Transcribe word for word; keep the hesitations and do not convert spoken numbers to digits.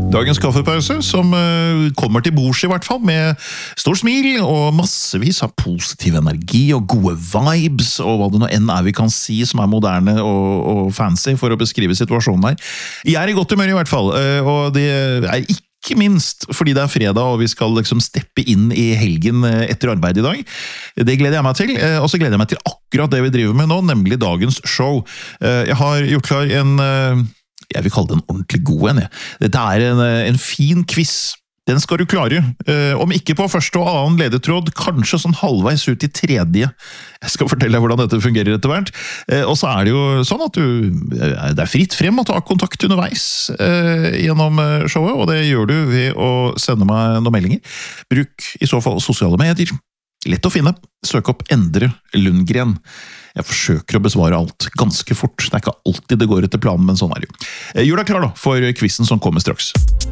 Dagens kaffepause, som kommer til bords i hvert fall, med stor smil og massevis av positiv energi og gode vibes, og hva det nå enn er vi kan si som er moderne og, og fancy for å beskrive situasjonen her. Jeg er i godt humør i hvert fall, og det er ikke Ikke minst fordi det er fredag og vi skal liksom steppe inn i helgen etter arbeid i dag. Det gleder jeg meg til, og så gleder jeg meg til akkurat det vi driver med nå, nemlig dagens show. Jeg har gjort klar en, jeg vil kalle det en ordentlig god en. Dette er en, en fin quiz. Den skal du klare, om ikke på første og annen ledetråd, kanskje sånn halvveis ut i tredje. Jeg skal fortelle deg hvordan dette fungerer etter hvert. Og så er det jo sånn at du, det er fritt frem å ta kontakt underveis gjennom showet, og det gjør du ved å sende meg noen meldinger. Bruk i så fall sosiale medier. Lett å finne. Søk opp Endre Lundgren. Jeg forsøker å besvare alt ganske fort. Det er ikke alltid det går etter planen, men sånn er det jo. Gjør deg klar da, for quizen som kommer straks.